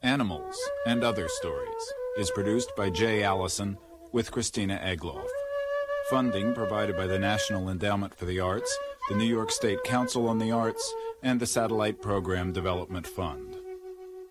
Animals and Other Stories is produced by Jay Allison with Christina Egloff. Funding provided by the National Endowment for the Arts, the New York State Council on the Arts, and the Satellite Program Development Fund.